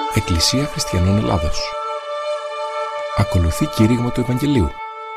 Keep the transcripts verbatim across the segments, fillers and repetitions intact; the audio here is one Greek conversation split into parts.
Εκκλησία Χριστιανών Ελλάδος. Ακολουθεί κήρυγμα του Ευαγγελίου.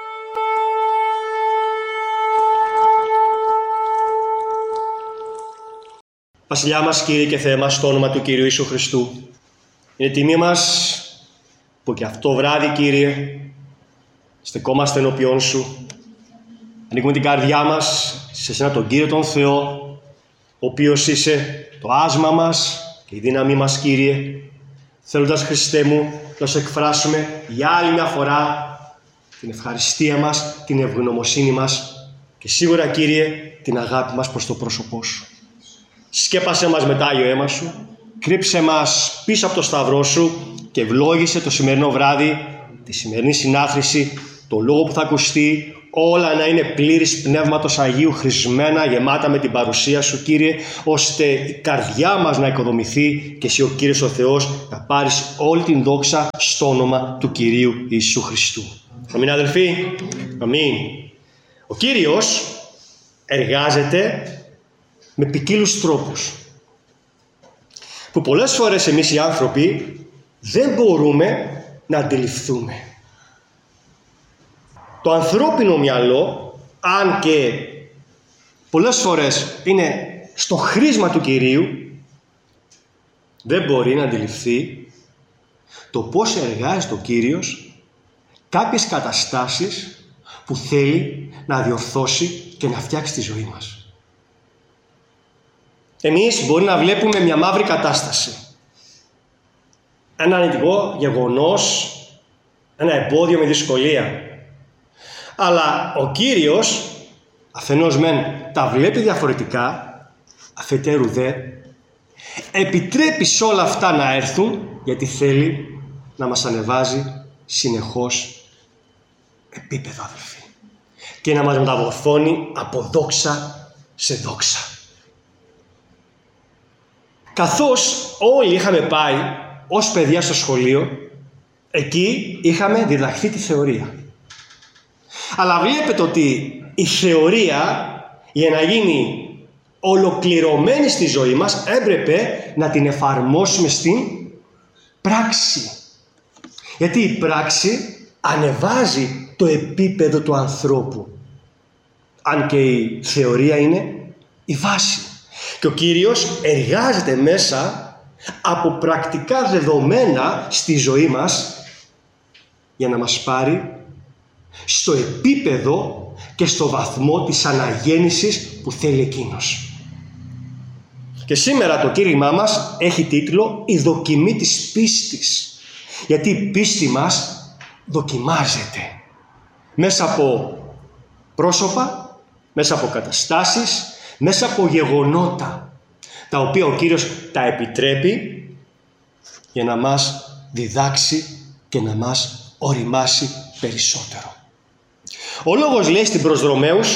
Βασιλιά μας, Κύριε και Θεέ μας, στο όνομα του Κυρίου Ιησού Χριστού, είναι τιμή μας που και αυτό βράδυ, Κύριε, στεκόμαστε ενώπιόν Σου. Ανοίγουμε την καρδιά μας σε Σένα τον Κύριο τον Θεό, ο οποίος είσαι το άσμα μας και η δύναμή μας, Κύριε, θέλοντας, Χριστέ μου, να Σου εκφράσουμε για άλλη μια φορά την ευχαριστία μας, την ευγνωμοσύνη μας και σίγουρα, Κύριε, την αγάπη μας προς το πρόσωπό Σου. Σκέπασε μας με το Άγιο αίμα Σου, κρύψε μας πίσω από το σταυρό Σου και ευλόγησε το σημερινό βράδυ, τη σημερινή συνάθρηση, το λόγο που θα ακουστεί, όλα να είναι πλήρης Πνεύματος Αγίου, χρησμένα, γεμάτα με την παρουσία Σου, Κύριε, ώστε η καρδιά μας να οικοδομηθεί και Εσύ, ο Κύριος ο Θεός, να πάρεις όλη την δόξα στο όνομα του Κυρίου Ιησού Χριστού. Αμήν, αδελφοί. Αμήν. Ο Κύριος εργάζεται με ποικίλους τρόπους, που πολλές φορές εμείς οι άνθρωποι δεν μπορούμε να αντιληφθούμε. Το ανθρώπινο μυαλό, αν και πολλές φορές είναι στο χρήσμα του Κυρίου, δεν μπορεί να αντιληφθεί το πώς εργάζεται ο Κύριος κάποιες καταστάσεις που θέλει να διορθώσει και να φτιάξει τη ζωή μας. Εμείς μπορεί να βλέπουμε μια μαύρη κατάσταση, ένα αρνητικό γεγονός, ένα εμπόδιο με δυσκολία. Αλλά ο Κύριος, αφενός μεν τα βλέπει διαφορετικά, αφετέρου δε, επιτρέπει σε όλα αυτά να έρθουν, γιατί θέλει να μας ανεβάζει συνεχώς επίπεδο, αδελφοί, και να μας μεταμορφώνει από δόξα σε δόξα. Καθώς όλοι είχαμε πάει ως παιδιά στο σχολείο, εκεί είχαμε διδαχθεί τη θεωρία. Αλλά βλέπετε ότι η θεωρία, για να γίνει ολοκληρωμένη στη ζωή μας, έπρεπε να την εφαρμόσουμε στην πράξη. Γιατί η πράξη ανεβάζει το επίπεδο του ανθρώπου, αν και η θεωρία είναι η βάση. Και ο Κύριος εργάζεται μέσα από πρακτικά δεδομένα στη ζωή μας για να μας πάρει στο επίπεδο και στο βαθμό της αναγέννησης που θέλει Εκείνος. Και σήμερα το κήρυγμά μας έχει τίτλο «Η δοκιμή της πίστης». Γιατί η πίστη μας δοκιμάζεται μέσα από πρόσωπα, μέσα από καταστάσεις, μέσα από γεγονότα, τα οποία ο Κύριος τα επιτρέπει για να μας διδάξει και να μας οριμάσει περισσότερο. Ο λόγος λέει στην προς Ρωμαίους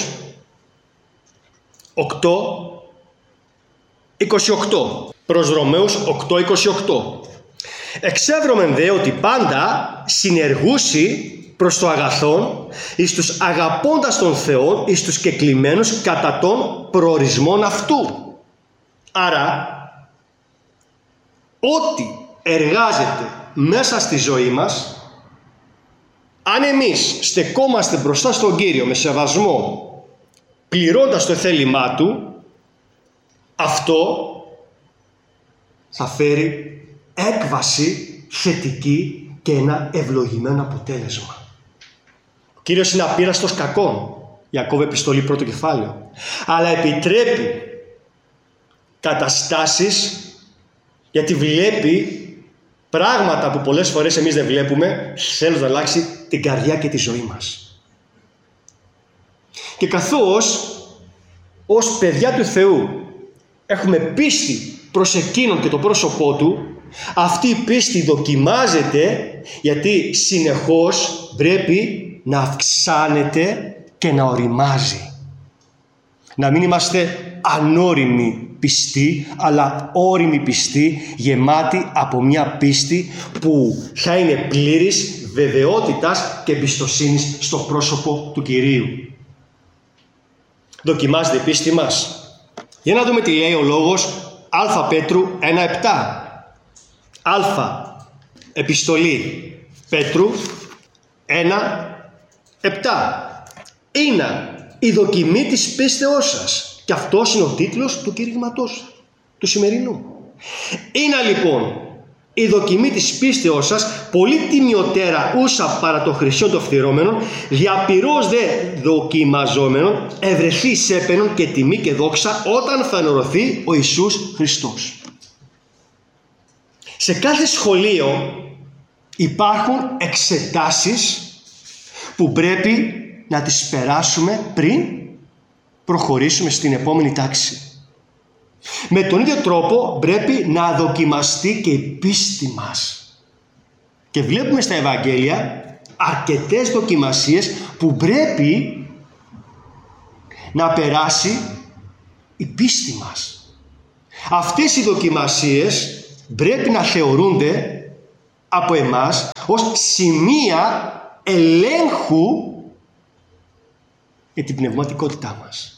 οκτώ είκοσι οκτώ. Προς Ρωμαίους οκτώ είκοσι οκτώ. Εξεύρωμεν δε ότι πάντα συνεργούσι προς το αγαθόν, εις τους αγαπώντας τον Θεό, εις τους κεκλημένους κατά των προορισμών αυτού. Άρα, ό,τι εργάζεται μέσα στη ζωή μας, αν εμείς στεκόμαστε μπροστά στον Κύριο με σεβασμό, πληρώντας το θέλημά Του, αυτό θα φέρει έκβαση θετική και ένα ευλογημένο αποτέλεσμα. Ο Κύριος είναι απείραστος κακών, Ιακώβ επιστολή πρώτο κεφάλαιο, αλλά επιτρέπει καταστάσεις, γιατί βλέπει πράγματα που πολλές φορές εμείς δεν βλέπουμε, θέλει να αλλάξει την καρδιά και τη ζωή μας. Και καθώς ως παιδιά του Θεού έχουμε πίστη προς Εκείνον και το πρόσωπό Του, αυτή η πίστη δοκιμάζεται, γιατί συνεχώς πρέπει να αυξάνεται και να οριμάζει. Να μην είμαστε ανώριμοι πιστοί, αλλά όριμοι πιστοί, γεμάτοι από μια πίστη που θα είναι πλήρης βεβαιότητας και εμπιστοσύνης στο πρόσωπο του Κυρίου. Δοκιμάζεται η πίστη μας. Για να δούμε τι λέει ο λόγος Α Πέτρου ένα επτά. Α. Επιστολή Πέτρου ένα επτά. Είναι η δοκιμή της πίστεώς σας. Και αυτός είναι ο τίτλος του κηρυγματός του σημερινού. Είναι λοιπόν η δοκιμή της πίστεώς σας πολύ τιμιωτέρα ούσα παρά το χρυσό το φθυρώμενον, διαπυρός δε δοκιμαζόμενον, ευρεθεί σέπαινον και τιμή και δόξα όταν θα ενωρωθεί ο Ιησούς Χριστός. Σε κάθε σχολείο υπάρχουν εξετάσεις που πρέπει να τις περάσουμε πριν προχωρήσουμε στην επόμενη τάξη. Με τον ίδιο τρόπο πρέπει να δοκιμαστεί και η πίστη μας. Και βλέπουμε στα Ευαγγέλια αρκετές δοκιμασίες που πρέπει να περάσει η πίστη μας. Αυτές οι δοκιμασίες πρέπει να θεωρούνται από εμάς ως σημεία ελέγχου για την πνευματικότητά μας.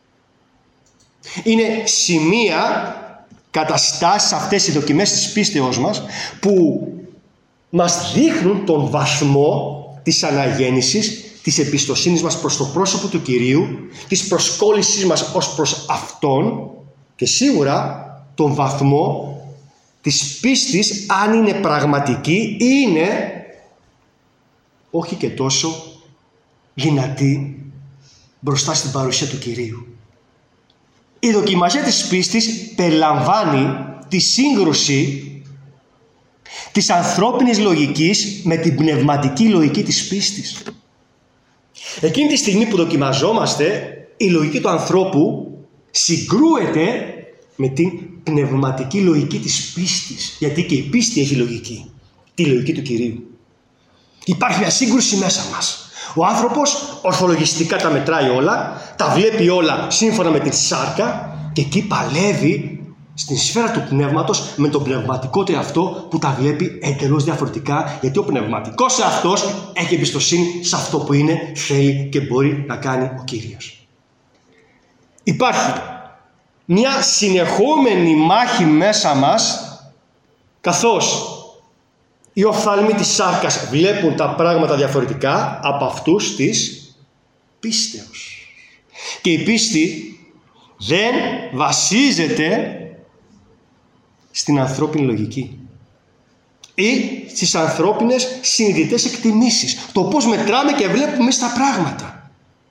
Είναι σημεία, καταστάσεις αυτές οι δοκιμές της πίστεως μας που μας δείχνουν τον βαθμό της αναγέννησης, της εμπιστοσύνης μας προς το πρόσωπο του Κυρίου, της προσκόλλησης μας ως προς Αυτόν και σίγουρα τον βαθμό της πίστης, αν είναι πραγματική ή είναι όχι και τόσο δυνατή μπροστά στην παρουσία του Κυρίου. Η δοκιμασία της πίστης περιλαμβάνει τη σύγκρουση της ανθρώπινης λογικής με την πνευματική λογική της πίστης. Εκείνη τη στιγμή που δοκιμαζόμαστε, η λογική του ανθρώπου συγκρούεται με την πνευματική λογική της πίστης. Γιατί και η πίστη έχει λογική, τη λογική του Κυρίου. Υπάρχει μια σύγκρουση μέσα μας. Ο άνθρωπος ορθολογιστικά τα μετράει όλα, τα βλέπει όλα σύμφωνα με την σάρκα και εκεί παλεύει στην σφαίρα του πνεύματος με τον πνευματικό του εαυτό που τα βλέπει εντελώς διαφορετικά, γιατί ο πνευματικός εαυτός έχει εμπιστοσύνη σε αυτό που είναι, θέλει και μπορεί να κάνει ο Κύριος. Υπάρχει μια συνεχόμενη μάχη μέσα μας, καθώς οι οφθαλμοί της σάρκας βλέπουν τα πράγματα διαφορετικά από αυτούς της πίστεως. Και η πίστη δεν βασίζεται στην ανθρώπινη λογική ή στις ανθρώπινες συνειδητές εκτιμήσεις. Το πώς μετράμε και βλέπουμε στα πράγματα.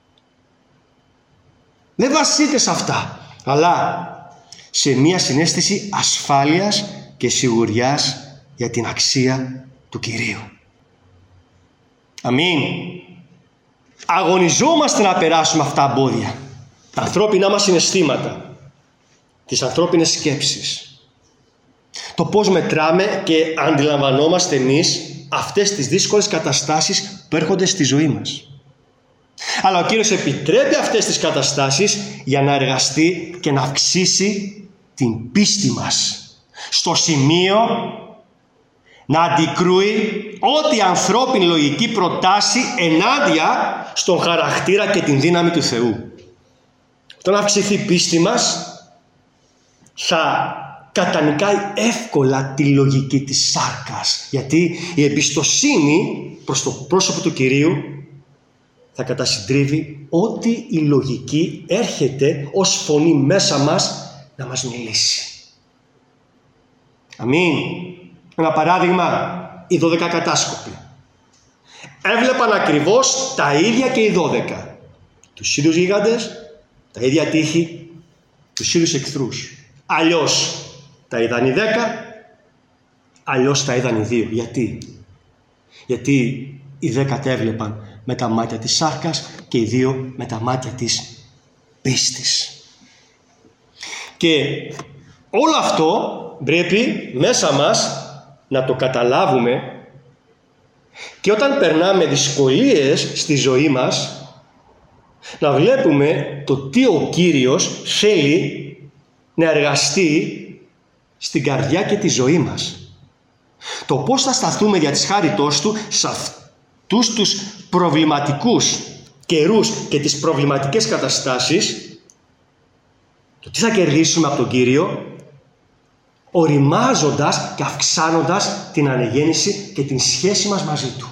Δεν βασίζεται σε αυτά, αλλά σε μια συναίσθηση ασφάλειας και σιγουριάς για την αξία του Κυρίου. Αμήν. Αγωνιζόμαστε να περάσουμε αυτά τα εμπόδια, τα ανθρώπινά μας συναισθήματα, τις ανθρώπινες σκέψεις. Το πώς μετράμε και αντιλαμβανόμαστε εμείς αυτές τις δύσκολες καταστάσεις που έρχονται στη ζωή μας. Αλλά ο Κύριος επιτρέπει αυτές τις καταστάσεις για να εργαστεί και να αυξήσει την πίστη μας στο σημείο να αντικρούει ό,τι ανθρώπινη λογική προτάσει ενάντια στον χαρακτήρα και την δύναμη του Θεού. Όταν αυξηθεί η πίστη μας, θα κατανικάει εύκολα τη λογική της σάρκας, γιατί η εμπιστοσύνη προς το πρόσωπο του Κυρίου θα κατασυντρίβει ό,τι η λογική έρχεται ως φωνή μέσα μας να μας μιλήσει. Αμήν. Ένα παράδειγμα, οι δώδεκα κατάσκοποι έβλεπαν ακριβώς τα ίδια και οι δώδεκα. Τους ίδιους γίγαντες, τα ίδια τείχη, τους ίδιους εχθρούς. Αλλιώς τα είδαν οι δέκα, αλλιώς τα είδαν οι δύο. Γιατί? Γιατί οι δέκα τα έβλεπαν με τα μάτια της σάρκας και οι δύο με τα μάτια της πίστης. Και όλο αυτό πρέπει μέσα μας να το καταλάβουμε, και όταν περνάμε δυσκολίες στη ζωή μας να βλέπουμε το τι ο Κύριος θέλει να εργαστεί στην καρδιά και τη ζωή μας. Το πώς θα σταθούμε για της χάριτός Του σε αυτούς τους προβληματικούς καιρούς και τις προβληματικές καταστάσεις, το τι θα κερδίσουμε από τον Κύριο, οριμάζοντας και αυξάνοντας την ανεγέννηση και την σχέση μας μαζί Του.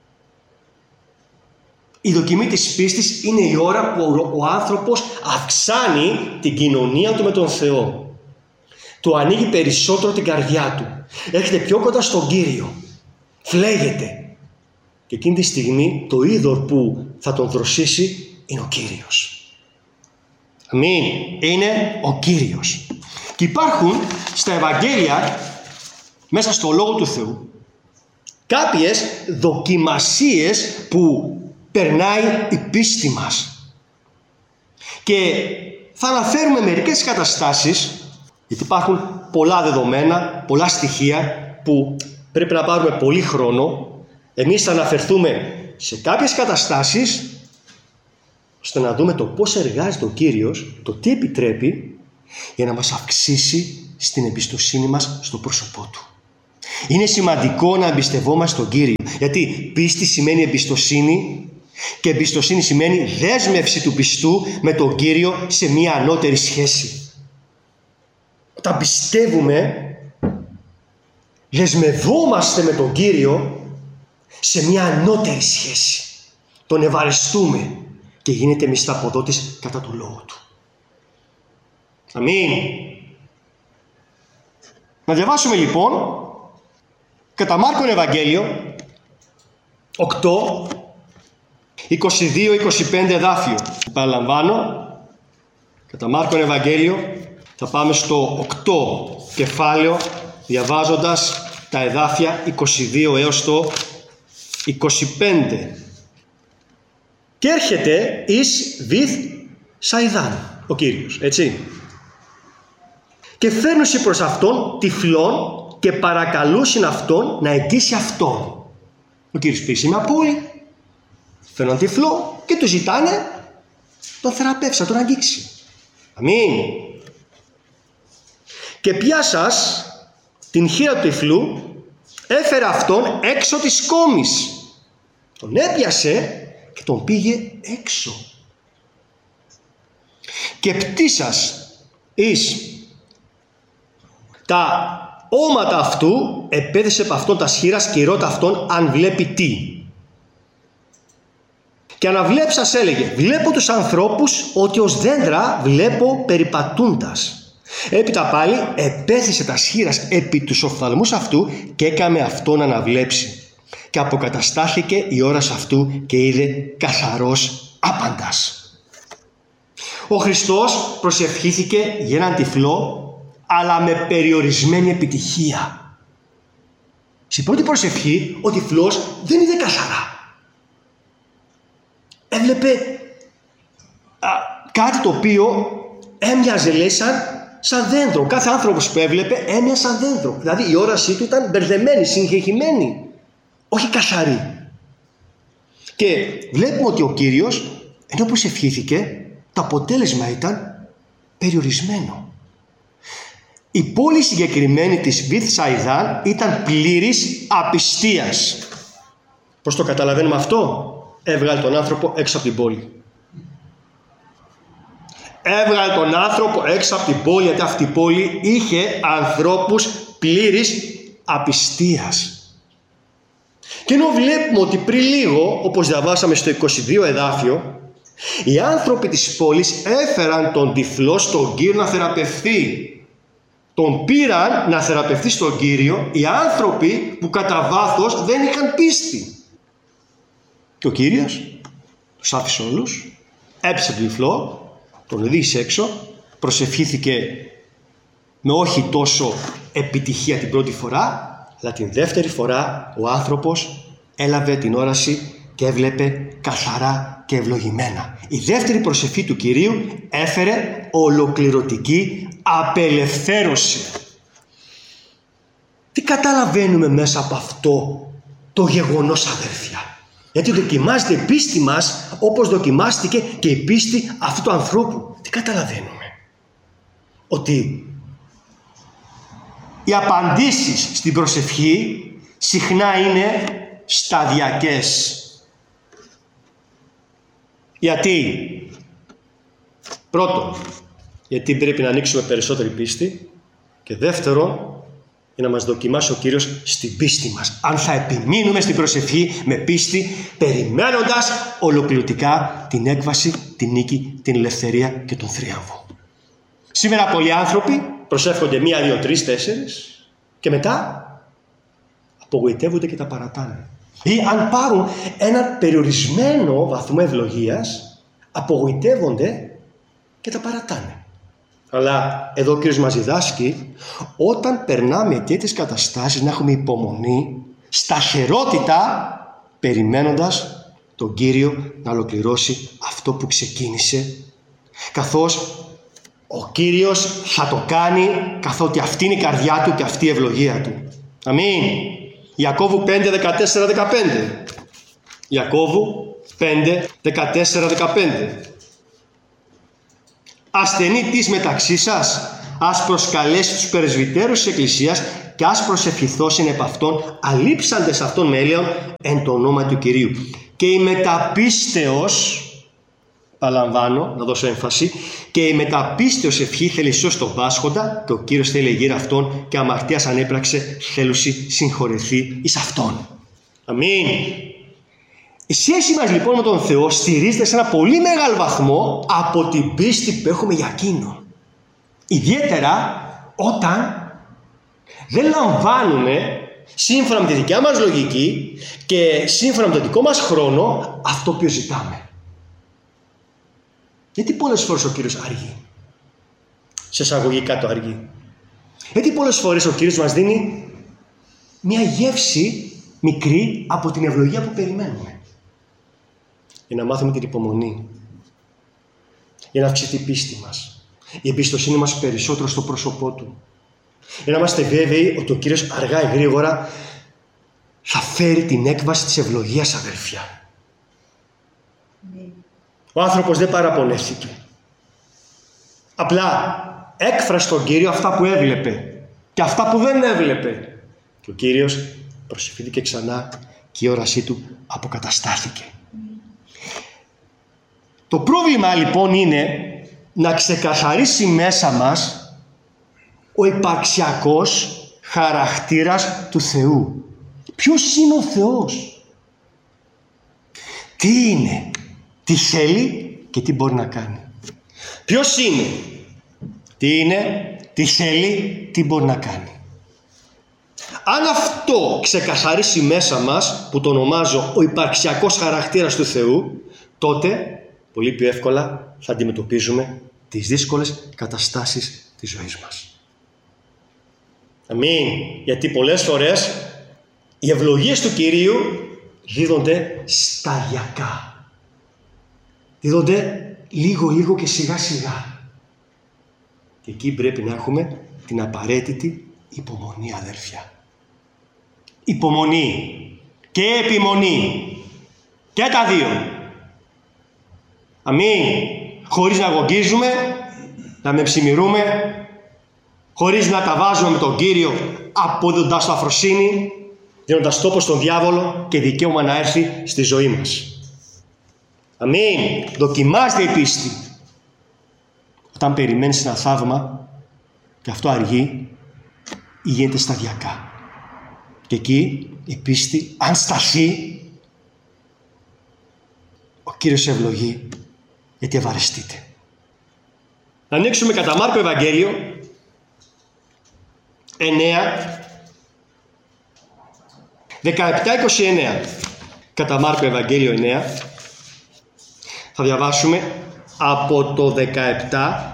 Η δοκιμή της πίστης είναι η ώρα που ο άνθρωπος αυξάνει την κοινωνία του με τον Θεό. Του ανοίγει περισσότερο την καρδιά του. Έρχεται πιο κοντά στον Κύριο. Φλέγεται. Και εκείνη τη στιγμή το είδωρ που θα τον δροσίσει είναι ο Κύριος. Αμήν. Είναι ο Κύριος. Και υπάρχουν στα Ευαγγέλια, μέσα στο Λόγο του Θεού, κάποιες δοκιμασίες που περνάει η πίστη μας. Και θα αναφέρουμε μερικές καταστάσεις, γιατί υπάρχουν πολλά δεδομένα, πολλά στοιχεία που πρέπει να πάρουμε πολύ χρόνο. Εμείς θα αναφερθούμε σε κάποιες καταστάσεις, ώστε να δούμε το πώς εργάζεται ο Κύριος, το τι επιτρέπει, για να μας αυξήσει στην εμπιστοσύνη μας στο πρόσωπό Του. Είναι σημαντικό να εμπιστευόμαστε τον Κύριο, γιατί πίστη σημαίνει εμπιστοσύνη και εμπιστοσύνη σημαίνει δέσμευση του πιστού με τον Κύριο σε μια ανώτερη σχέση. Όταν πιστεύουμε, δεσμευόμαστε με τον Κύριο σε μια ανώτερη σχέση. Τον ευαρεστούμε και γίνεται μισθαποδότης κατά του Λόγου Του. Αμήν. Να διαβάσουμε λοιπόν κατά Μάρκον Ευαγγέλιο οκτώ, είκοσι δύο είκοσι πέντε εδάφιο. Παραλαμβάνω, κατά Μάρκον Ευαγγέλιο θα πάμε στο οκτώ κεφάλαιο, διαβάζοντας τα εδάφια είκοσι δύο έως το είκοσι πέντε. Και έρχεται εις Βηθ Σαϊδάν ο Κύριος, έτσι. Και φέρνουσι προς αυτόν τυφλών και παρακαλούσιν αυτόν να εγγύσει αυτόν. Ο Κύριος πήγε σε μια πόλη, φέρνουν τυφλό και του ζητάνε τον θεραπεύσει, να τον αγγίξει. Αμήν. Και πιάσας την χείρα του τυφλού, έφερε αυτόν έξω της κόμης. Τον έπιασε και τον πήγε έξω. Και πτήσας εις τα όματα αυτού, επέδεσε από αυτόν τα σχήρας και ρώτα αυτόν αν βλέπει τι. Και αναβλέψας έλεγε, βλέπω τους ανθρώπους ότι ως δέντρα βλέπω περιπατούντας. Έπειτα πάλι επέθεσε τα σχήρας επί τους οφθαλμούς αυτού και έκαμε αυτόν να αναβλέψει. Και αποκαταστάθηκε η ώρας αυτού και είδε καθαρός άπαντας. Ο Χριστός προσευχήθηκε για έναν τυφλό, αλλά με περιορισμένη επιτυχία. Στην πρώτη προσευχή ο τυφλός δεν είδε καθαρά. Έβλεπε α, κάτι το οποίο έμοιαζε, λέει, σαν, σαν δέντρο. Κάθε άνθρωπος που έβλεπε έμοιαζε σαν δέντρο. Δηλαδή η όρασή του ήταν μπερδεμένη, συγχεχημένη, όχι καθαρή. Και βλέπουμε ότι ο Κύριος, ενώ προσευχήθηκε, το αποτέλεσμα ήταν περιορισμένο. Η πόλη συγκεκριμένη της Βηθ Σαϊδάν ήταν πλήρης απιστίας. Πώς το καταλαβαίνουμε αυτό? Έβγαλε τον άνθρωπο έξω από την πόλη. Έβγαλε τον άνθρωπο έξω από την πόλη, γιατί αυτή η πόλη είχε ανθρώπους πλήρης απιστίας. Και ενώ βλέπουμε ότι πριν λίγο, όπως διαβάσαμε στο είκοσι δύο εδάφιο, οι άνθρωποι της πόλης έφεραν τον τυφλό στον Κύριο να θεραπευθεί. Τον πήραν να θεραπευθεί στον Κύριο οι άνθρωποι που κατά βάθος δεν είχαν πίστη. Και ο Κύριος τους άφησε όλους, έπιασε τον τυφλό, τον οδήγησε έξω, προσευχήθηκε με όχι τόσο επιτυχία την πρώτη φορά, αλλά την δεύτερη φορά ο άνθρωπος έλαβε την όραση και έβλεπε καθαρά και ευλογημένα. Η δεύτερη προσευχή του Κυρίου έφερε ολοκληρωτική απελευθέρωση. Τι καταλαβαίνουμε μέσα από αυτό το γεγονός, αδέρφια? Γιατί δοκιμάζεται η πίστη μας όπως δοκιμάστηκε και η πίστη αυτού του ανθρώπου. Τι καταλαβαίνουμε? Ότι οι απαντήσεις στην προσευχή συχνά είναι σταδιακές. Γιατί? Πρώτον, γιατί πρέπει να ανοίξουμε περισσότερη πίστη. Και δεύτερον, για να μας δοκιμάσει ο Κύριος στην πίστη μας. Αν θα επιμείνουμε στην προσευχή με πίστη, περιμένοντας ολοκληρωτικά την έκβαση, την νίκη, την ελευθερία και τον θρίαμβο. Σήμερα πολλοί άνθρωποι προσεύχονται μία, δύο, τρεις, τέσσερις και μετά απογοητεύονται και τα παρατάνε. Ή αν πάρουν ένα περιορισμένο βαθμό ευλογίας, απογοητεύονται και τα παρατάνε. Αλλά εδώ ο Κύριος μας διδάσκει, όταν περνάμε τέτοιες καταστάσεις, να έχουμε υπομονή, σταθερότητα, περιμένοντας τον Κύριο να ολοκληρώσει αυτό που ξεκίνησε, καθώς ο Κύριος θα το κάνει, καθότι αυτή είναι η καρδιά του και αυτή η ευλογία του. Αμήν. Ιακώβου πέντε, δεκατέσσερα, δεκαπέντε. Ιακώβου πέντε, δεκατέσσερα, δεκαπέντε. Ασθενή της μεταξύ σας, ας προσκαλέσει τους πρεσβυτέρους της Εκκλησίας και ας προσευχηθώσιν επ' αυτών, αλείψαντες αυτών μέλεων εν το όνομα του Κυρίου. Και η μεταπίστεως, παραλαμβάνω, να δώσω έμφαση, και η μεταπίστεως ευχή θέλει σως τον πάσχοντα, και ο Κύριος θέλει γύρω αυτόν, και αμαρτίας ανέπραξε θέλουσι συγχωρεθεί εις αυτόν. Αμήν. Η σχέση μας λοιπόν με τον Θεό στηρίζεται σε ένα πολύ μεγάλο βαθμό από την πίστη που έχουμε για Εκείνον. Ιδιαίτερα όταν δεν λαμβάνουμε σύμφωνα με τη δικιά μας λογική και σύμφωνα με τον δικό μας χρόνο αυτό που ζητάμε. Γιατί πολλές φορές ο Κύριος αργεί. Σε εισαγωγικά το αργεί. Γιατί πολλές φορές ο Κύριος μας δίνει μια γεύση μικρή από την ευλογία που περιμένουμε. Για να μάθουμε την υπομονή. Για να αυξηθεί η πίστη μας. Η εμπιστοσύνη μας περισσότερο στο πρόσωπό Του. Για να είμαστε βέβαιοι ότι ο Κύριος αργά ή γρήγορα θα φέρει την έκβαση της ευλογίας, αδελφιά. Ο άνθρωπος δεν παραπονέθηκε. Απλά έκφρασε στον Κύριο αυτά που έβλεπε και αυτά που δεν έβλεπε. Και ο Κύριος προσευχήθηκε ξανά και η όρασή του αποκαταστάθηκε. Το πρόβλημα λοιπόν είναι να ξεκαθαρίσει μέσα μας ο υπαρξιακός χαρακτήρας του Θεού. Ποιος είναι ο Θεός? Τι είναι? Τι θέλει και τι μπορεί να κάνει? Ποιος είναι? Τι είναι? Τι θέλει? Τι μπορεί να κάνει? Αν αυτό ξεκαθαρίσει μέσα μας, που το ονομάζω ο υπαρξιακός χαρακτήρας του Θεού, τότε πολύ πιο εύκολα θα αντιμετωπίζουμε τις δύσκολες καταστάσεις της ζωής μας. Αμήν. Γιατί πολλές φορές οι ευλογίες του Κυρίου δίδονται σταδιακά. Δίδονται λίγο λίγο και σιγά σιγά. Και εκεί πρέπει να έχουμε την απαραίτητη υπομονή, αδέρφια. Υπομονή και επιμονή. Και τα δύο. Αμήν. Χωρίς να αγωνίζουμε, να μεψημυρούμε, χωρίς να τα βάζουμε με τον Κύριο, αποδίδοντας το αφροσύνη, δίνοντας τόπο στον διάβολο και δικαίωμα να έρθει στη ζωή μας. Αμήν. Δοκιμάστε η πίστη. Όταν περιμένεις ένα θαύμα και αυτό αργεί ή γίνεται σταδιακά. Και εκεί η πίστη, αν σταθεί, ο Κύριος ευλογεί, γιατί ευαρεστείτε. Να ανοίξουμε κατά Μάρκο Ευαγγέλιο εννέα, δεκαεπτά είκοσι εννέα. Κατά Μάρκο Ευαγγέλιο εννέα θα διαβάσουμε από το δεκαεπτά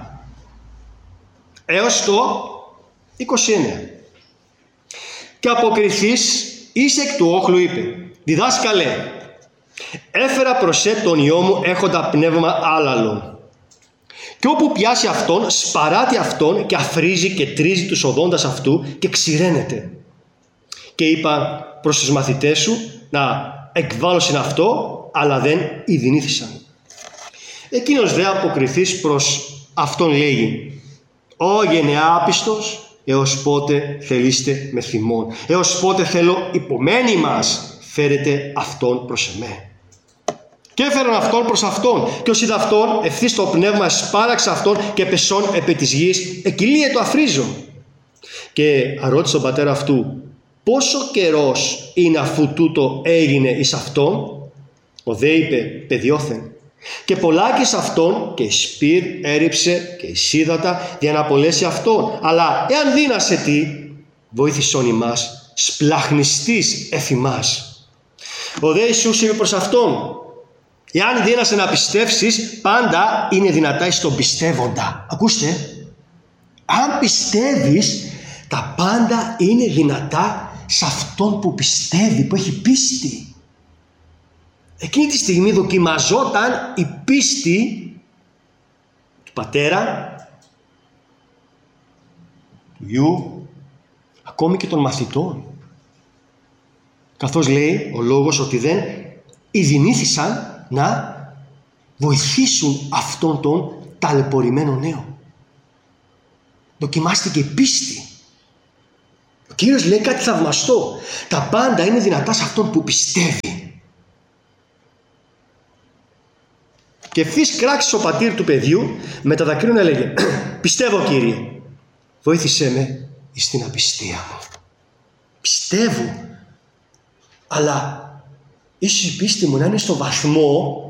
έως το είκοσι εννέα. Και αποκριθείς εις εκ του όχλου είπε: διδάσκαλε, έφερα προς σε τον Υιό μου έχοντα πνεύμα άλαλον. Και όπου πιάσει αυτόν, σπαράτει αυτόν και αφρίζει και τρίζει τους οδόντας αυτού και ξηραίνεται. Και είπα προς τους μαθητές σου να εκβάλωσιν αυτό, αλλά δεν ειδηνήθησαν. Εκείνος δε αποκριθείς προς αυτόν λέγει: «Ω γενεά άπιστος, έως πότε θελείστε με θυμών? Έως πότε θέλω υπομένοι μας, φέρετε αυτόν προς εμέ». Και έφεραν αυτόν προς αυτόν, και ως είδα αυτόν, ευθύς το πνεύμα σπάραξε αυτόν και πεσόν επί της γης, εκυλίε το αφρίζον. Και αρώτησε τον πατέρα αυτού, πόσο καιρός είναι αφού τούτο έγινε εις αυτόν? Ο δε είπε, παιδιόθεν. Και πολλάκις αυτόν και η σπήρ έριψε και η σύδατα για να απολέσει αυτόν. Αλλά εάν δύνασε τι, βοήθησον ημάς, σπλαχνιστής εφημάς. Ο δε Ιησούς είπε προς αυτόν, εάν δύνασε να πιστεύσεις, πάντα είναι δυνατά εις τον πιστεύοντα. Ακούστε, αν πιστεύεις, τα πάντα είναι δυνατά σε αυτόν που πιστεύει, που έχει πίστη. Εκείνη τη στιγμή δοκιμαζόταν η πίστη του πατέρα, του γιου, ακόμη και των μαθητών. Καθώς λέει ο λόγος ότι δεν ειδηνήθησαν να βοηθήσουν αυτόν τον ταλαιπωρημένο νέο. Δοκιμάστηκε η πίστη. Ο Κύριος λέει κάτι θαυμαστό. Τα πάντα είναι δυνατά σε αυτόν που πιστεύει. Και ευθύς κράξεις ο πατήρ του παιδιού με τα δακρύων έλεγε, πιστεύω Κύριε, βοήθησέ με εις την απιστία μου. Πιστεύω, αλλά ίσως η πίστη μου να είναι στο βαθμό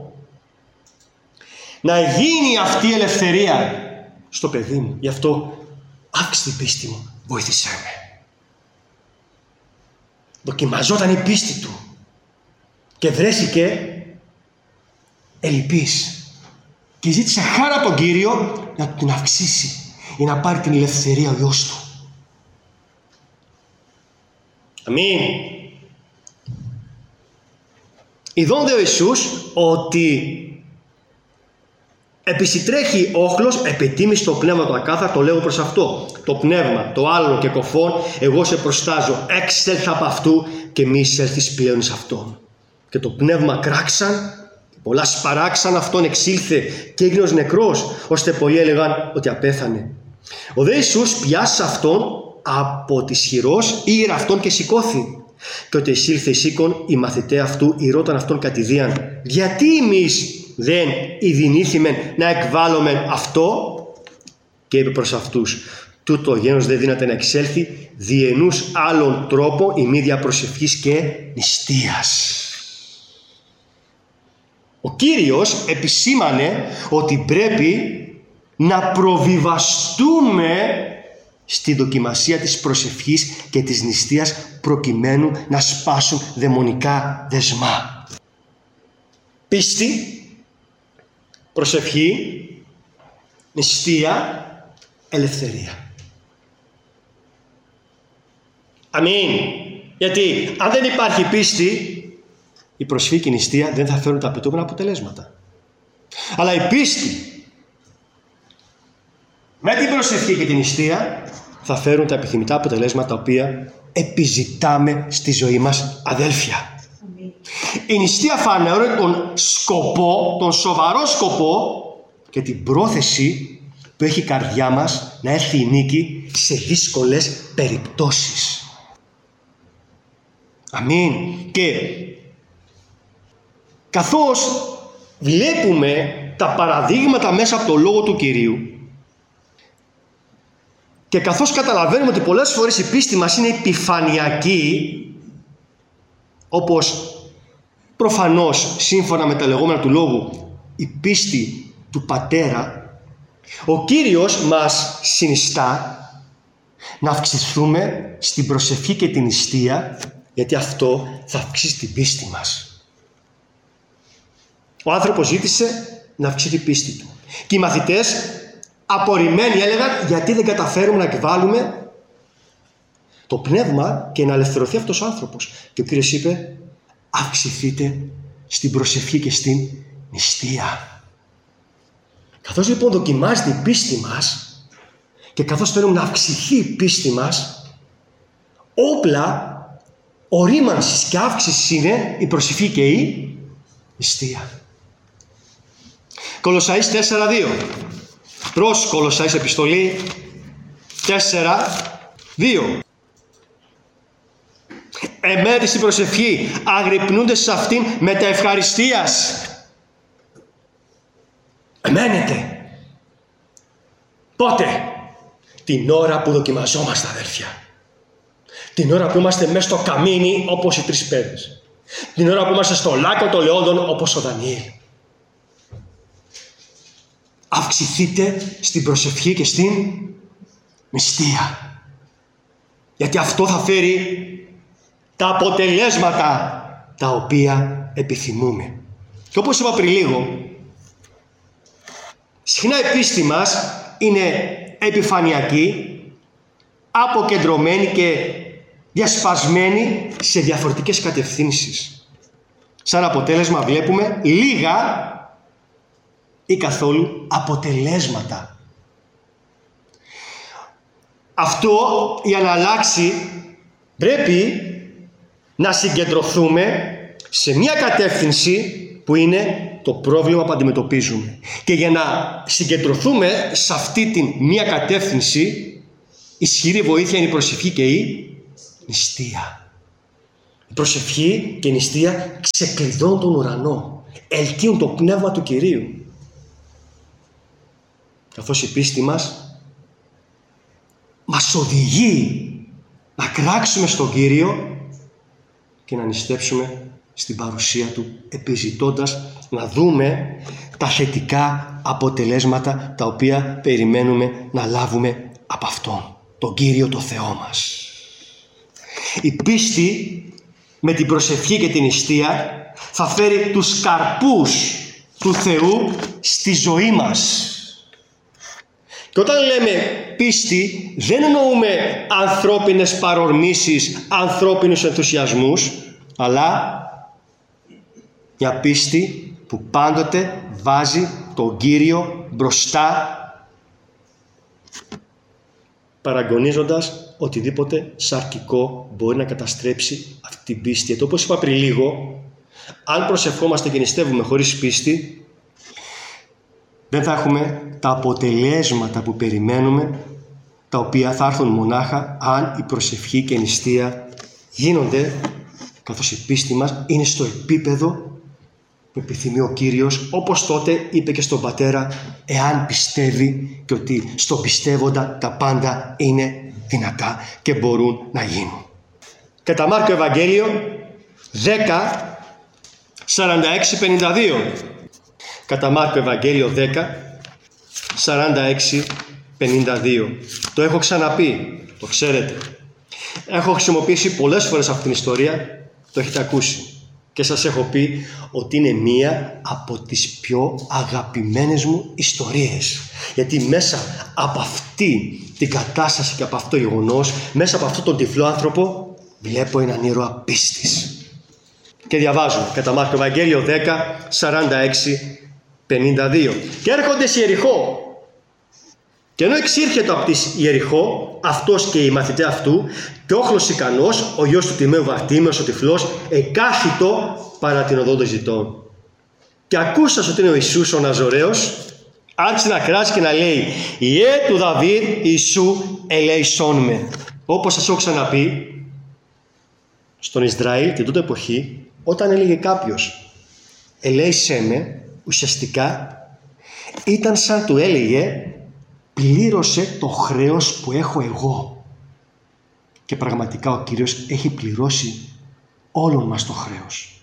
να γίνει αυτή η ελευθερία στο παιδί μου. Γι' αυτό αύξησε την πίστη μου, βοήθησέ με. Δοκιμαζόταν η πίστη του και βρέθηκε ελλειπής και ζήτησε χάρα τον Κύριο να του την αυξήσει ή να πάρει την ελευθερία ο γιος του. Αμήν. Ειδώνται ο Ιησούς ότι επισυτρέχει όχλος, επιτίμηση το πνεύμα το ακάθαρτο, λέγω προς αυτό. Το πνεύμα, το άλλο και κοφόν, εγώ σε προστάζω, έξελθα από αυτού και μη εισέλθεις πλέον σε αυτόν. Και το πνεύμα κράξαν, πολλά σπαράξαν, αυτόν εξήλθε και έγινε ως νεκρός, ώστε πολλοί έλεγαν ότι απέθανε. Ο δε Ιησούς πιάσε αυτόν από της χειρός, ήρε αυτόν και σηκώθη. Και ότι εισήλθε εις οίκον, οι μαθηταί αυτού ηρώταν αυτόν κατηδίαν, γιατί εμείς δεν ειδηνήθημεν να εκβάλλομεν αυτό? Και είπε προς αυτούς, τούτο γένος δεν δύναται να εξέλθει διενούς άλλων τρόπο ημίδια προσευχής και νηστείας. Ο Κύριος επισήμανε ότι πρέπει να προβιβαστούμε στη δοκιμασία της προσευχής και της νηστείας προκειμένου να σπάσουν δαιμονικά δεσμά. Πίστη, προσευχή, νηστεία, ελευθερία. Αμήν. Γιατί αν δεν υπάρχει πίστη, η προσευχή και η νηστεία δεν θα φέρουν τα απαιτούμενα αποτελέσματα. Αλλά η πίστη με την προσευχή και την νηστεία θα φέρουν τα επιθυμητά αποτελέσματα τα οποία επιζητάμε στη ζωή μας, αδέλφια. Η νηστεία φανερώνει τον σκοπό, τον σοβαρό σκοπό και την πρόθεση που έχει η καρδιά μας να έρθει η νίκη σε δύσκολες περιπτώσεις. Αμήν. Και καθώς βλέπουμε τα παραδείγματα μέσα από το λόγο του Κυρίου και καθώς καταλαβαίνουμε ότι πολλές φορές η πίστη μας είναι επιφανειακή, όπως προφανώς σύμφωνα με τα λεγόμενα του λόγου η πίστη του πατέρα, ο Κύριος μας συνιστά να αυξηθούμε στην προσευχή και την νηστεία, γιατί αυτό θα αυξήσει την πίστη μας. Ο άνθρωπος ζήτησε να αυξηθεί η πίστη του και οι μαθητές απορριμμένοι έλεγαν, γιατί δεν καταφέρουμε να εκβάλουμε το πνεύμα και να ελευθερωθεί αυτός ο άνθρωπος? Και ο Κύριος είπε, αυξηθείτε στην προσευχή και στην νηστεία. Καθώς λοιπόν δοκιμάζεται η πίστη μας και καθώς θέλουμε να αυξηθεί η πίστη μας, όπλα ορίμανσης και αύξησης είναι η προσευχή και η νηστεία. Κολοσσαείς τέσσερα δύο. Προς Κολοσσαείς επιστολή τέσσερα δύο. Εμένετε στην προσευχή, αγρυπνούνται σε αυτήν με τα ευχαριστίας. Εμένετε. Πότε? την ώρα που δοκιμαζόμαστε, αδέρφια. Την ώρα που είμαστε μέσα στο καμίνι όπως οι τρεις παιδες. Την ώρα που είμαστε στο λάκκο των λεόντων όπως ο Δανιήλ. Αυξηθείτε στην προσευχή και στην νηστεία. Γιατί αυτό θα φέρει τα αποτελέσματα τα οποία επιθυμούμε. Και όπως είπα πριν λίγο, συχνά η πίστη μας είναι επιφανειακή, αποκεντρωμένη και διασπασμένη σε διαφορετικές κατευθύνσεις. Σαν αποτέλεσμα βλέπουμε λίγα ή καθόλου αποτελέσματα. Αυτό για να αλλάξει πρέπει να συγκεντρωθούμε σε μια κατεύθυνση που είναι το πρόβλημα που αντιμετωπίζουμε. Και για να συγκεντρωθούμε σε αυτή την μια κατεύθυνση, ισχυρή βοήθεια είναι η προσευχή και η νηστεία. Η προσευχή και η νηστεία ξεκλειδώνουν τον ουρανό, ελκύουν το πνεύμα του Κυρίου. Καθώς η πίστη μας μας οδηγεί να κράξουμε στον Κύριο και να νηστέψουμε στην παρουσία Του, επιζητώντας να δούμε τα θετικά αποτελέσματα τα οποία περιμένουμε να λάβουμε από Αυτόν, τον Κύριο το Θεό μας. Η πίστη με την προσευχή και την νηστεία θα φέρει τους καρπούς του Θεού στη ζωή μας. Και όταν λέμε πίστη, δεν εννοούμε ανθρώπινες παρορμήσεις, ανθρώπινους ενθουσιασμούς, αλλά μια πίστη που πάντοτε βάζει τον Κύριο μπροστά, παραγωνίζοντας οτιδήποτε σαρκικό μπορεί να καταστρέψει αυτή την πίστη. Γιατί όπως είπα πριν λίγο, αν προσευχόμαστε και νηστεύουμε χωρίς πίστη, δεν θα έχουμε τα αποτελέσματα που περιμένουμε, τα οποία θα έρθουν μονάχα αν η προσευχή και η νηστεία γίνονται, καθώς η πίστη μας είναι στο επίπεδο που επιθυμεί ο Κύριος, όπως τότε είπε και στον πατέρα, εάν πιστεύει, και ότι στον πιστεύοντα τα πάντα είναι δυνατά και μπορούν να γίνουν. Κατά Μάρκο Ευαγγέλιο δέκα, σαράντα έξι πενήντα δύο. Κατά Μάρκο Ευαγγέλιο δέκα, σαράντα έξι πενήντα δύο. Το έχω ξαναπεί, το ξέρετε. Έχω χρησιμοποιήσει πολλές φορές αυτήν την ιστορία, το έχετε ακούσει. Και σας έχω πει ότι είναι μία από τις πιο αγαπημένες μου ιστορίες. Γιατί μέσα από αυτή την κατάσταση και από αυτό το γεγονός, μέσα από αυτόν τον τυφλό άνθρωπο, βλέπω έναν ήρωα πίστης. Και διαβάζω κατά Μάρκο Ευαγγέλιο δέκα, σαράντα έξι πενήντα δύο. Και έρχονται σε Ιεριχώ. Και ενώ εξήρχεται από τη Ιεριχώ, αυτός και οι μαθητές αυτού, και όχλος ικανός, ο γιος του Τιμαίου Βαρτίμεως, ο τυφλός, εκάθιτο παρά την οδό των ζητών. Και ακούσας ότι είναι ο Ιησούς ο Ναζωραίος, άρχισε να κράζει και να λέει, «Ιε του Δαβίδ, Ιησού, ελέησόν με». Όπως σας έχω ξαναπεί, στον Ισραήλ την τότε εποχή, όταν έλεγε κάποιος «ελέησέ με», ουσιαστικά ήταν σαν του έλεγε «πλήρωσε το χρέος που έχω εγώ». Και πραγματικά ο Κύριος έχει πληρώσει όλων μας το χρέος.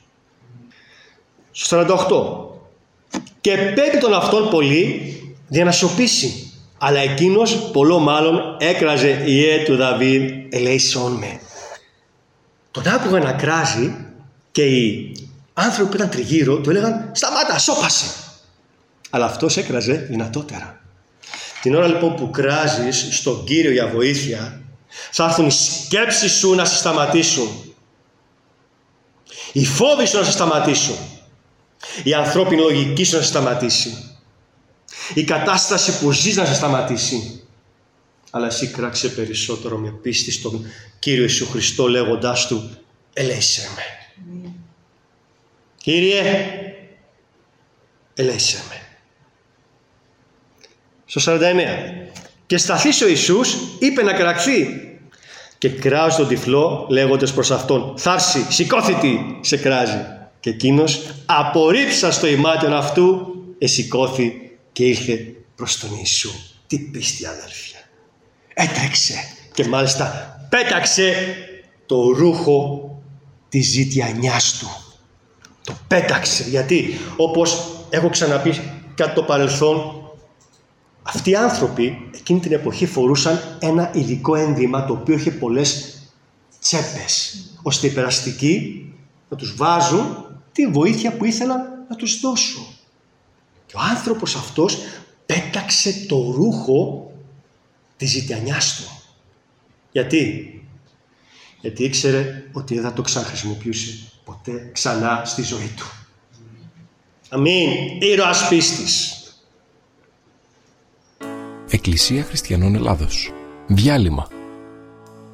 Στο σαράντα οκτώ. «Και επέκει τον αυτόν πολύ για να σωπήσει, αλλά εκείνος πολλό μάλλον έκραζε «Ιε του Δαβίδ, ελέησόν με». Τον άκουγα να κράζει και οι άνθρωποι που ήταν τριγύρω του έλεγαν «Σταμάτα, σώπασε». Αλλά αυτός έκραζε δυνατότερα. Την ώρα λοιπόν που κράζεις στον Κύριο για βοήθεια, θα έρθουν οι σκέψεις σου να σε σταματήσουν. Οι φόβοι σου να σε σταματήσουν. Η ανθρώπινη λογική σου να σε σταματήσει. Η κατάσταση που ζεις να σε σταματήσει. Αλλά εσύ κράξε περισσότερο με πίστη στον Κύριο Ιησού Χριστό, λέγοντάς του «ελέησέ με». Mm. Κύριε, ελέησέ με. Στο σαράντα εννέα. «Και σταθείς ο Ιησούς, είπε να κραχθεί. Και κράζει τον τυφλό, λέγοντας προς αυτόν, «Θάρση, σηκώθητη», σε κράζει. Και εκείνος, απορρίψας το ημάτιον αυτού, εσηκώθη και ήλθε προς τον Ιησού. Τι πίστη, αδέρφια. έτρεξε και μάλιστα πέταξε το ρούχο της ζητιανιάς του. Το πέταξε, γιατί όπως έχω ξαναπεί κατά το παρελθόν, αυτοί οι άνθρωποι εκείνη την εποχή φορούσαν ένα ειδικό ένδυμα το οποίο είχε πολλές τσέπες, ώστε οι περαστικοί να τους βάζουν τη βοήθεια που ήθελαν να τους δώσουν. Και ο άνθρωπος αυτός πέταξε το ρούχο της ζητιανιάς του. Γιατί? Γιατί ήξερε ότι δεν θα το ξαναχρησιμοποιούσε ποτέ ξανά στη ζωή του. Αμήν. Ήρωας πίστης. Εκκλησία Χριστιανών Ελλάδος. Διάλειμμα.